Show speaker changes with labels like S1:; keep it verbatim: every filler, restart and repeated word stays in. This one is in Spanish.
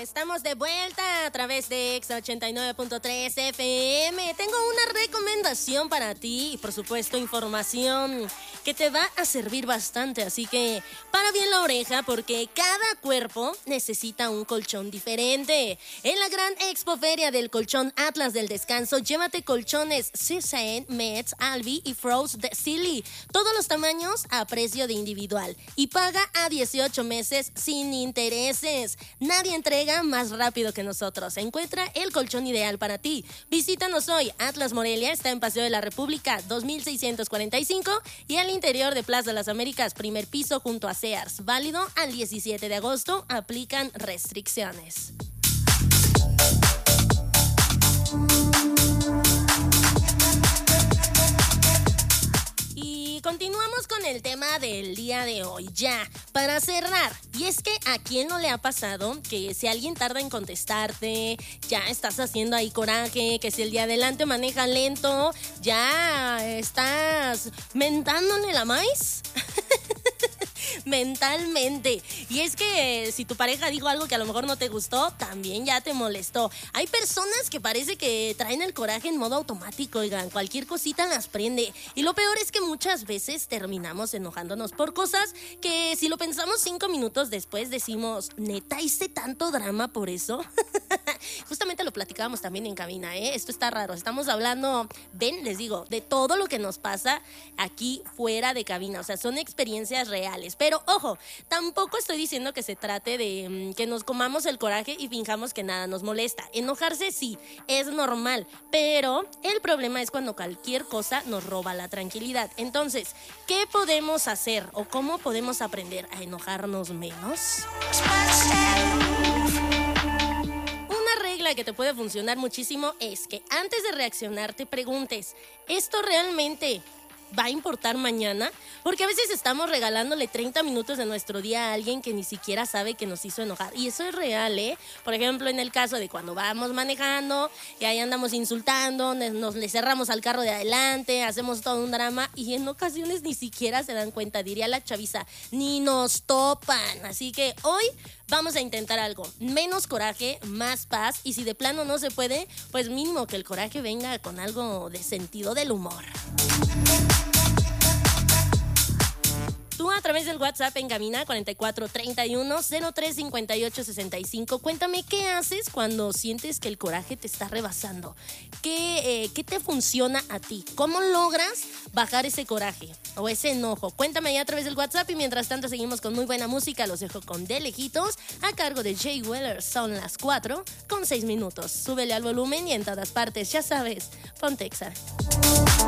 S1: Estamos de vuelta a través de Exa ochenta y nueve punto tres F M. Tengo una recomendación para ti y por supuesto información que te va a servir bastante, así que para bien la oreja porque cada cuerpo necesita un colchón diferente. En la gran expoferia del colchón Atlas del Descanso, llévate colchones Cisaen, Metz, Albi y Frost de Silly, todos los tamaños a precio de individual y paga a dieciocho meses sin intereses. Nadie entrega más rápido que nosotros. Encuentra el colchón ideal para ti. Visítanos hoy. Atlas Morelia está en Paseo de la República dos mil seiscientos cuarenta y cinco y al interior de Plaza de las Américas, primer piso junto a Sears. Válido al diecisiete de agosto. Aplican restricciones. Y continuamos con el tema del día de hoy, ya, para cerrar. Y es que ¿a quién no le ha pasado que si alguien tarda en contestarte, ya estás haciendo ahí coraje, que si el de adelante maneja lento, ya estás mentándole la maíz? Mentalmente. Y es que si tu pareja dijo algo que a lo mejor no te gustó, también ya te molestó. Hay personas que parece que traen el coraje en modo automático, oigan, cualquier cosita las prende. Y lo peor es que muchas veces terminamos enojándonos por cosas que si lo pensamos cinco minutos después decimos, ¿neta hice tanto drama por eso? Justamente lo platicábamos también en cabina, ¿eh? Esto está raro. Estamos hablando, ven, les digo, de todo lo que nos pasa aquí fuera de cabina. O sea, son experiencias reales. Pero, ojo, tampoco estoy diciendo que se trate de um, que nos comamos el coraje y finjamos que nada nos molesta. Enojarse sí, es normal. Pero el problema es cuando cualquier cosa nos roba la tranquilidad. Entonces, ¿qué podemos hacer o cómo podemos aprender a enojarnos menos? Que te puede funcionar muchísimo es que antes de reaccionar te preguntes, ¿esto realmente va a importar mañana? Porque a veces estamos regalándole treinta minutos de nuestro día a alguien que ni siquiera sabe que nos hizo enojar. Y eso es real, ¿eh? Por ejemplo, en el caso de cuando vamos manejando y ahí andamos insultando, nos le cerramos al carro de adelante, hacemos todo un drama y en ocasiones ni siquiera se dan cuenta, diría la chaviza, ni nos topan. Así que hoy vamos a intentar algo, menos coraje, más paz, y si de plano no se puede, pues mínimo que el coraje venga con algo de sentido del humor. Tú a través del WhatsApp en cabina cuarenta y cuatro treinta y uno cero tres cincuenta y ocho sesenta y cinco. Cuéntame qué haces cuando sientes que el coraje te está rebasando. ¿Qué, eh, qué te funciona a ti? ¿Cómo logras bajar ese coraje o ese enojo? Cuéntame ahí a través del WhatsApp y mientras tanto seguimos con muy buena música. Los dejo con De Lejitos a cargo de Jay Weller. Son las cuatro con seis minutos. Súbele al volumen y en todas partes, ya sabes, ponte Exa.